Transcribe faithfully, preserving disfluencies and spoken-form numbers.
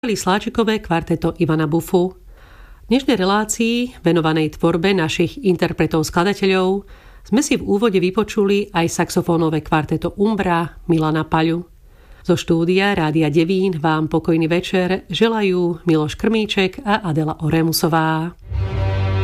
Sláčikové kvarteto Ivana Bufu. V dnešnej relácii, venovanej tvorbe našich interpretov skladateľov, sme si v úvode vypočuli aj saxofónové kvarteto Umbra Milana Paľu. Zo štúdia Rádia Devín vám pokojný večer želajú Miloš Krmíček a Adela Oremusová.